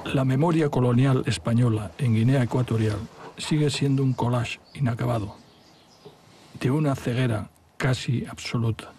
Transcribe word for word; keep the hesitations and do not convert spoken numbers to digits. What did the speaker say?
La memoria colonial española en Guinea Ecuatorial sigue siendo un collage inacabado, de una ceguera casi absoluta.